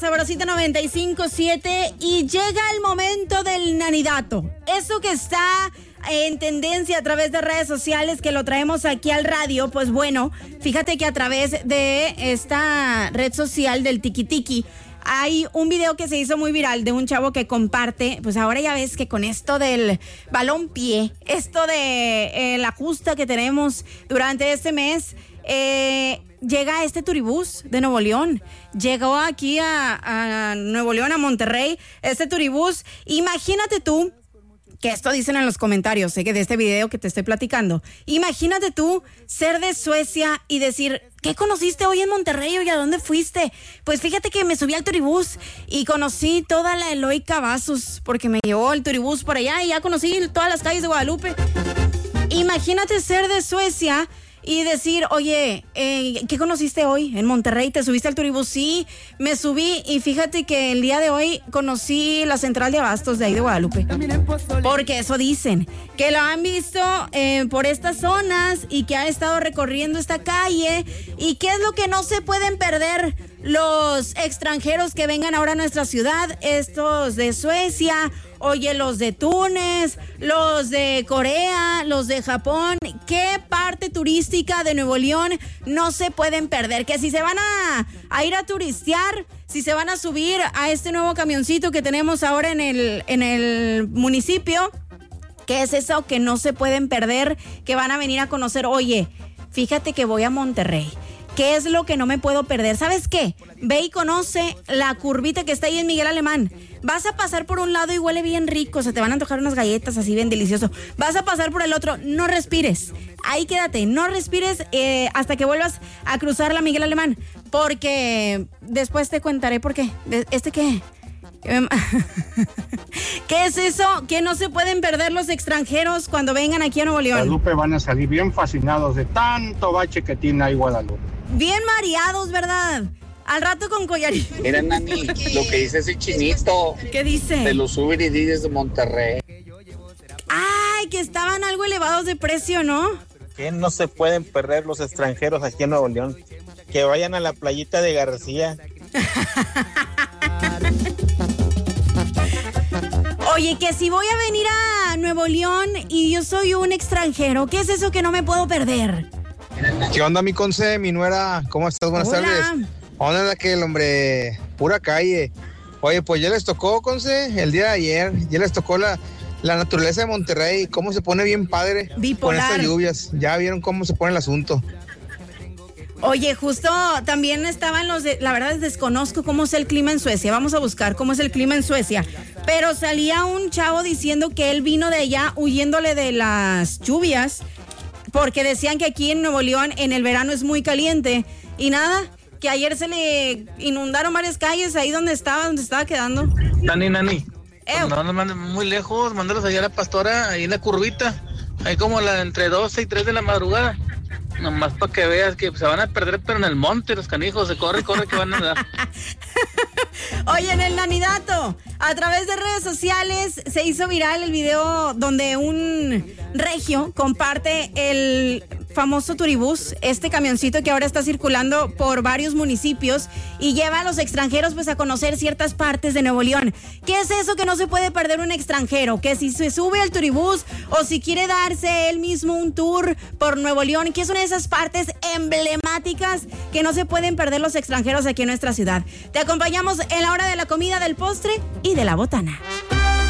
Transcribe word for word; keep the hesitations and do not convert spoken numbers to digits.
Sabrosita noventa y cinco siete y llega el momento del nanidato. Eso que está en tendencia a través de redes sociales, que lo traemos aquí al radio. Pues bueno, fíjate que a través de esta red social del Tiki Tiki hay un video que se hizo muy viral de un chavo que comparte, pues ahora ya ves que con esto del balón pie, esto de eh, la justa que tenemos durante este mes, eh, llega este turibús de Nuevo León. Llegó aquí a, a Nuevo León, a Monterrey, este turibús. Imagínate tú, que esto dicen en los comentarios, sé que de este video que te estoy platicando. Imagínate tú ser de Suecia y decir, ¿qué conociste hoy en Monterrey? Oye, ¿a dónde fuiste? Pues fíjate que me subí al turibús y conocí toda la Eloy Cavazos, porque me llevó el turibús por allá y ya conocí todas las calles de Guadalupe. Imagínate ser de Suecia y decir, oye, eh, ¿qué conociste hoy en Monterrey? ¿Te subiste al turibús? Sí, me subí y fíjate que el día de hoy conocí la central de abastos de ahí de Guadalupe. Porque eso dicen, que lo han visto eh, por estas zonas y que ha estado recorriendo esta calle. ¿Y qué es lo que no se pueden perder los extranjeros que vengan ahora a nuestra ciudad? Estos de Suecia, oye, los de Túnez, los de Corea, los de Japón. ¿Qué parte turística de Nuevo León no se pueden perder? Que si se van a, a ir a turistear, si se van a subir a este nuevo camioncito que tenemos ahora en el, en el municipio, ¿qué es eso que no se pueden perder? Que van a venir a conocer. Oye, fíjate que voy a Monterrey. ¿Qué es lo que no me puedo perder? ¿Sabes qué? Ve y conoce la curvita que está ahí en Miguel Alemán. Vas a pasar por un lado y huele bien rico, se te van a antojar unas galletas así bien delicioso. Vas a pasar por el otro, no respires. Ahí quédate, no respires eh, hasta que vuelvas a cruzar la Miguel Alemán. Porque después te contaré por qué. ¿Este qué? ¿Qué es eso que no se pueden perder los extranjeros cuando vengan aquí a Nuevo León? Guadalupe van a salir bien fascinados de tanto bache que tiene ahí Guadalupe. Bien mareados, ¿verdad? Al rato con collarito. Mira, Nani, lo que dice ese chinito. ¿Qué dice? De los Uber y Didis de Monterrey. Ay, que estaban algo elevados de precio, ¿no? Que no se pueden perder los extranjeros aquí en Nuevo León. Que vayan a la playita de García. Oye, que si voy a venir a Nuevo León y yo soy un extranjero, ¿qué es eso que no me puedo perder? ¿Qué onda, mi conce, mi nuera? ¿Cómo estás? Buenas Hola. tardes. ¿Dónde anda aquel, hombre? Pura calle. Oye, pues ya les tocó, conce, el día de ayer, ya les tocó la, la naturaleza de Monterrey, cómo se pone bien padre Bipolar. con estas lluvias. Ya vieron cómo se pone el asunto. Oye, justo también estaban los de, la verdad desconozco cómo es el clima en Suecia, vamos a buscar cómo es el clima en Suecia, pero salía un chavo diciendo que él vino de allá huyéndole de las lluvias, porque decían que aquí en Nuevo León en el verano es muy caliente, y nada, que ayer se le inundaron varias calles ahí donde estaba, donde estaba quedando. Nani, Nani, Ew. no nos manden muy lejos, mándalos allá a la Pastora, ahí en la curvita, ahí como la entre doce y tres de la madrugada. Nomás para que veas que se van a perder, pero en el monte los canijos, se corre, corre que van a dar. Oye, en el nanidato, a través de redes sociales se hizo viral el video donde un regio comparte el famoso turibús, este camioncito que ahora está circulando por varios municipios y lleva a los extranjeros pues a conocer ciertas partes de Nuevo León. ¿Qué es eso que no se puede perder un extranjero? Que si se sube al turibús o si quiere darse él mismo un tour por Nuevo León, que es una de esas partes emblemáticas que no se pueden perder los extranjeros aquí en nuestra ciudad. Te acompañamos en la hora de la comida, del postre y de la botana.